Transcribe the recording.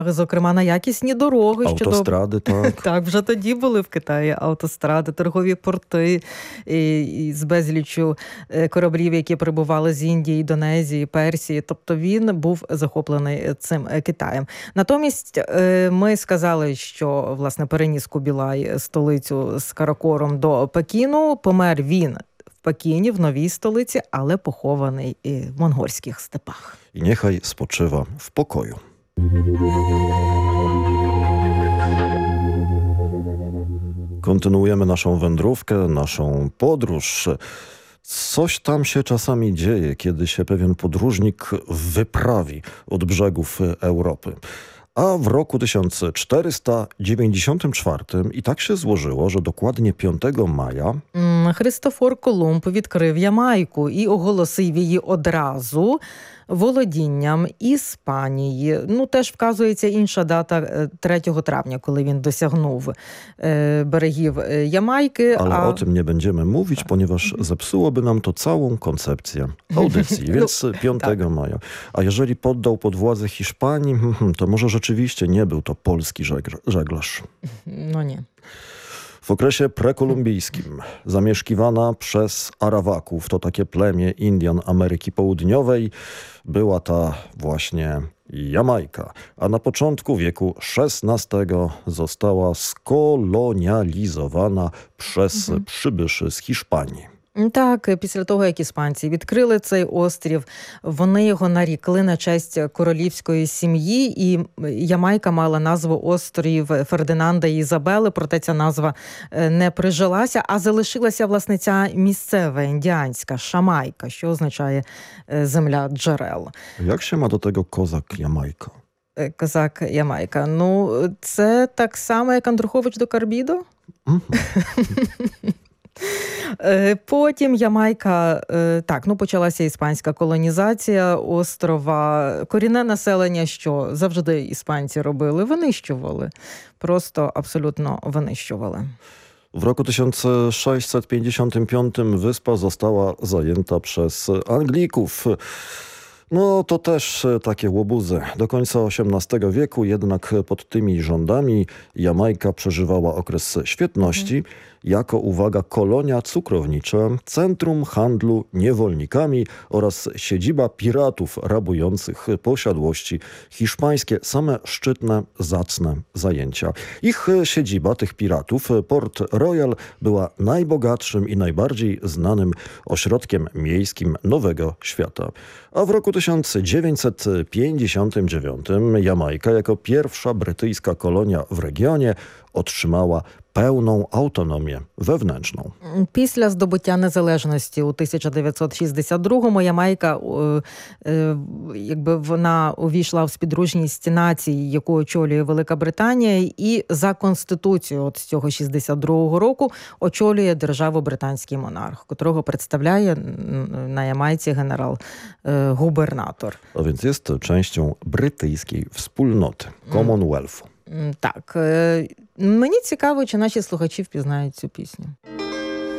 Зокрема, на якісні дороги. Автостради, так. Так, вже тоді були в Китаї автостради, торгові порти і з безліччю кораблів, які прибували з Індії, Індонезії, Персії. Тобто він був захоплений цим Китаєм. Натомість ми сказали, що, власне, переніс Кубілай столицю з Каракором до Пекіну. Помер він в Пекіні, в новій столиці, але похований в монгольських степах. I niechaj spoczywa w pokoju. Kontynuujemy naszą wędrówkę, naszą podróż. Coś tam się czasami dzieje, kiedy się pewien podróżnik wyprawi od brzegów Europy. A w roku 1494 i tak się złożyło, że dokładnie 5 maja Христофор Колумб відкрив Ямайку і оголосив її одразу володінням Іспанії. Теж вказується інша дата 3 травня, коли він досягнув берегів Ямайки. Ale o tym nie będziemy mówić, ponieważ zepsułoby nam to całą koncepcję audycji, więc 5 maja. A jeżeli poddał pod władzę Hiszpanii, to może rzeczywiście nie był to polski żeglarz. No nie. W okresie prekolumbijskim zamieszkiwana przez Arawaków, to takie plemię Indian Ameryki Południowej, była ta właśnie Jamajka. A na początku wieku XVI została skolonializowana przez przybyszy z Hiszpanii. Так, після того, як іспанці відкрили цей острів, вони його нарікли на честь королівської сім'ї, і Ямайка мала назву острів Фердинанда і Ізабели, проте ця назва не прижилася, а залишилася, власне, ця місцева індіанська Шамайка, що означає земля джерел. Як się ma do tego kozak Jamajka? Козак Ямайка. Це так само, як Андрухович до Карбідо? Потім Ямайка, почалася іспанська колонізація острова. Корінне населення, що завжди іспанці робили? Винищували. Просто абсолютно винищували. W roku 1655 wyspa została zajęta przez Anglików. To też takie łobuzy. Do końca XVIII wieku jednak pod tymi rządami Jamajka przeżywała okres świetności jako, uwaga, kolonia cukrownicza, centrum handlu niewolnikami oraz siedziba piratów rabujących posiadłości hiszpańskie. Same szczytne, zacne zajęcia. Ich siedziba, tych piratów, Port Royal, była najbogatszym i najbardziej znanym ośrodkiem miejskim Nowego Świata. A w roku 1959 Jamajka jako pierwsza brytyjska kolonia w regionie otrzymała pełną autonomię wewnętrzną. Після здобуття незалежності у 1962-му Ямайка, вона увійшла в співдружність націй, яку очолює Велика Британія, і за конституцією от з цього 62-го року очолює державу британський монарх, котрого представляє на Ямайці генерал-губернатор. A więc jest częścią brytyjskiej wspólnoty, Commonwealthu. Так. Мені цікаво, чи наші слухачі впізнають цю пісню.